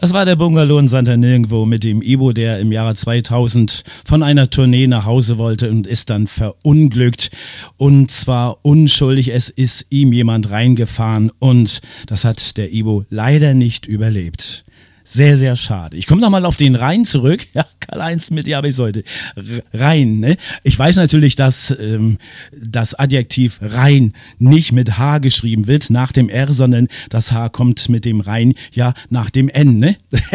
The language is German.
Das war der Bungalow in Santa Nirgendwo mit dem Ibo, der im Jahre 2000 von einer Tournee nach Hause wollte und ist dann verunglückt. Und zwar unschuldig, es ist ihm jemand reingefahren und das hat der Ibo leider nicht überlebt. Sehr, sehr schade. Ich komme nochmal auf den Rhein zurück. Ja, Karl-Heinz, mit dir habe ich es heute. Rhein, ne? Ich weiß natürlich, dass das Adjektiv Rhein nicht mit H geschrieben wird nach dem R, sondern das H kommt mit dem Rhein ja nach dem N, ne?